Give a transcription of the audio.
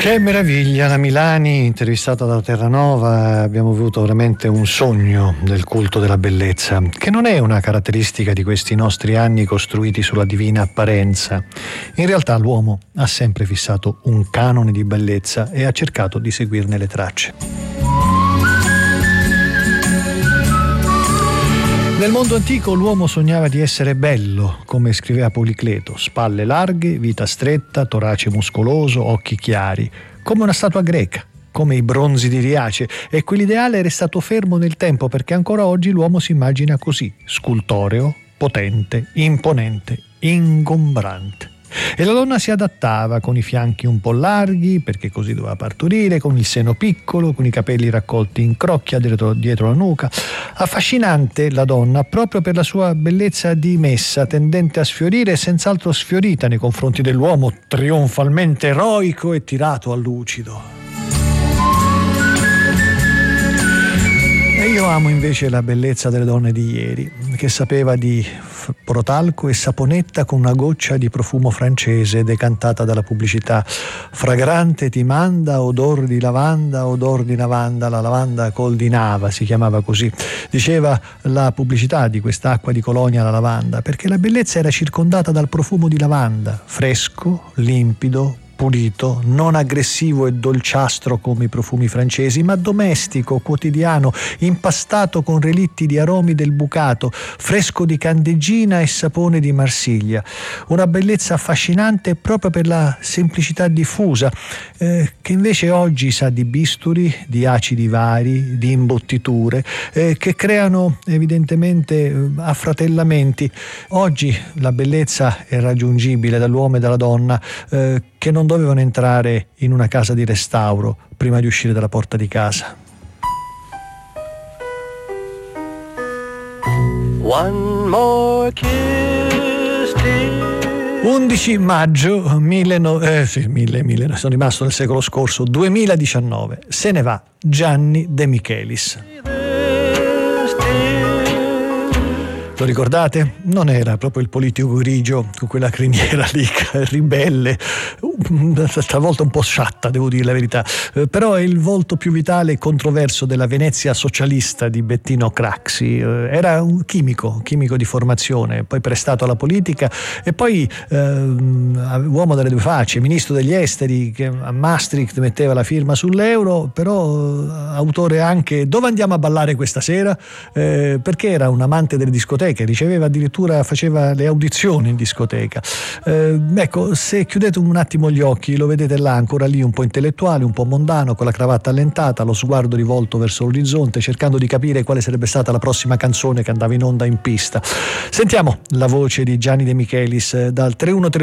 Che meraviglia, la Milani intervistata da Terranova. Abbiamo avuto veramente un sogno del culto della bellezza, che non è una caratteristica di questi nostri anni costruiti sulla divina apparenza. In realtà l'uomo ha sempre fissato un canone di bellezza e ha cercato di seguirne le tracce. Nel mondo antico l'uomo sognava di essere bello, come scriveva Policleto: spalle larghe, vita stretta, torace muscoloso, occhi chiari, come una statua greca, come i bronzi di Riace, e quell'ideale è restato fermo nel tempo perché ancora oggi l'uomo si immagina così: scultoreo, potente, imponente, ingombrante. E la donna si adattava con i fianchi un po' larghi, perché così doveva partorire, con il seno piccolo, con i capelli raccolti in crocchia dietro la nuca. Affascinante la donna proprio per la sua bellezza dimessa, tendente a sfiorire e senz'altro sfiorita nei confronti dell'uomo trionfalmente eroico e tirato a lucido. E io amo invece la bellezza delle donne di ieri, che sapeva di protalco e saponetta con una goccia di profumo francese decantata dalla pubblicità. Fragrante ti manda, odor di lavanda, la lavanda col di Nava, si chiamava così. Diceva la pubblicità di quest'acqua di Colonia, la lavanda, perché la bellezza era circondata dal profumo di lavanda, fresco, limpido, pulito, non aggressivo e dolciastro come i profumi francesi, ma domestico, quotidiano, impastato con relitti di aromi del bucato, fresco di candeggina e sapone di Marsiglia. Una bellezza affascinante proprio per la semplicità diffusa, che invece oggi sa di bisturi, di acidi vari, di imbottiture, che creano evidentemente affratellamenti. Oggi la bellezza è raggiungibile dall'uomo e dalla donna, che non dovevano entrare in una casa di restauro prima di uscire dalla porta di casa. One more kiss, dear. 11 maggio sono rimasto nel secolo scorso, 2019. Se ne va Gianni De Michelis. Lo ricordate? Non era proprio il politico grigio con quella criniera lì ribelle, talvolta un po' sciatta, devo dire la verità, però è il volto più vitale e controverso della Venezia socialista di Bettino Craxi. Era un chimico di formazione, poi prestato alla politica e poi uomo delle due facce, ministro degli esteri, che a Maastricht metteva la firma sull'euro, però autore anche Dove andiamo a ballare questa sera, perché era un amante delle discoteche, faceva le audizioni in discoteca. Ecco, se chiudete un attimo gli occhi lo vedete là, ancora lì, un po' intellettuale, un po' mondano, con la cravatta allentata, lo sguardo rivolto verso l'orizzonte, cercando di capire quale sarebbe stata la prossima canzone che andava in onda in pista. Sentiamo la voce di Gianni De Michelis dal 313